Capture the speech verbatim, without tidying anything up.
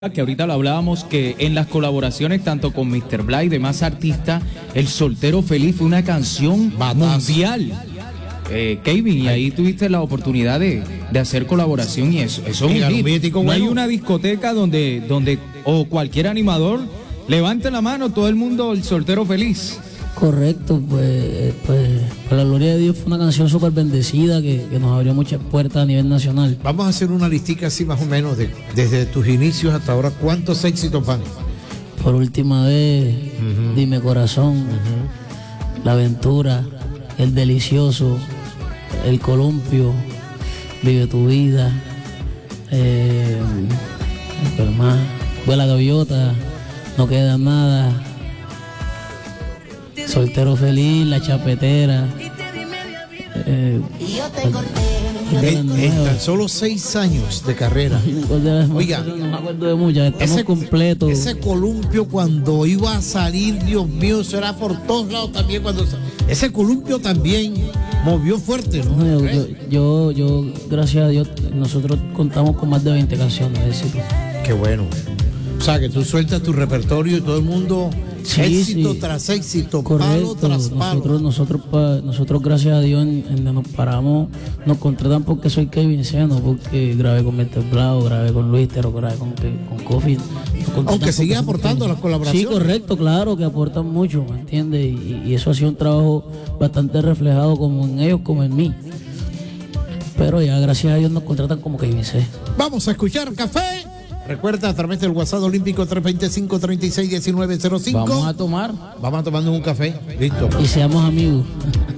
Que ahorita lo hablábamos, que en las colaboraciones tanto con míster Bla y demás artistas, El Soltero Feliz fue una canción Batazo. mundial. Eh, Kevin, y ahí tuviste la oportunidad de, de hacer colaboración y eso, eso es Y un ganó hit. mítico, No hay bueno. una discoteca donde, donde o cualquier animador levante la mano, todo el mundo El Soltero Feliz. Correcto, pues, pues por la gloria de Dios fue una canción súper bendecida que, que nos abrió muchas puertas a nivel nacional. Vamos a hacer una listica así más o menos de desde tus inicios hasta ahora, ¿cuántos éxitos van? Por última vez, Ujú. Dime Corazón, Ujú. La Aventura, El Delicioso, El Columpio, Vive tu Vida, eh, ¿cuál más? Vuela Gaviota, No Queda Nada, Soltero Feliz, La Chapetera. Eh, de En, las en nuevas. tan solo seis años de carrera. No me acuerdo de las- Oiga, no me acuerdo de muchas, estamos Ese, completos. ese columpio cuando iba a salir, Dios mío, eso era por todos lados también cuando sa- ese columpio también movió fuerte, ¿no? No, yo, yo, yo, yo, gracias a Dios, nosotros contamos con más de veinte canciones de éxito. Qué bueno. O sea, que tú sueltas tu repertorio y todo el mundo Sí, éxito sí. tras éxito, palo Correcto, tras palo. nosotros, nosotros, pa- nosotros gracias a Dios en, en donde nos paramos, nos contratan porque soy Kevin Seno, porque grabé con míster Bla, grabé con Luis, pero grabé con, con Coffee. Nos contratan Aunque sigue porque somos aportando Kevin. las colaboraciones. Sí, correcto, claro, que aportan mucho, ¿me entiendes? Y, y eso ha sido un trabajo bastante reflejado como en ellos como en mí. Pero ya gracias a Dios nos contratan como Kevin Seno. Vamos a escuchar Café. Recuerda a través del WhatsApp olímpico tres dos cinco, tres seis uno nueve cero cinco. Vamos a tomar. Vamos a tomarnos un café. Listo. Y seamos amigos.